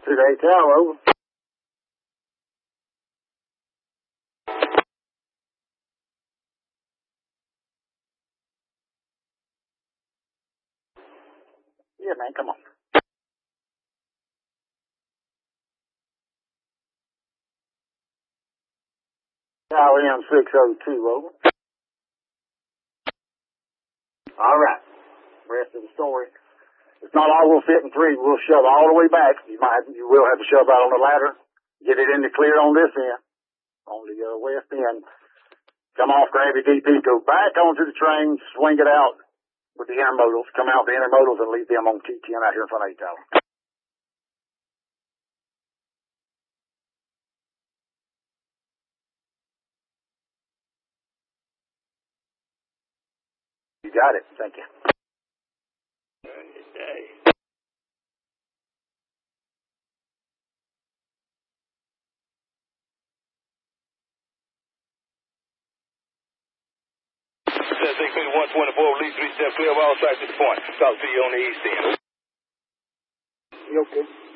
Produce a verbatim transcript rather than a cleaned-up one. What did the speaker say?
Today, Tower, over. Yeah, man, come on. Tower M six oh two, over. All right. Rest of the story. It's not all we'll fit in three. We'll shove all the way back. You might, you will have to shove out on the ladder. Get it in the clear on this end, on the uh, west end. Come off, grab your D P, go back onto the train, swing it out with the intermodals. Come out with the intermodals and leave them on T ten out here in front of A Tower. You got it. Thank you. six one twenty-four, release three step clear of all sides to the point. Talk to you on the east end. You okay?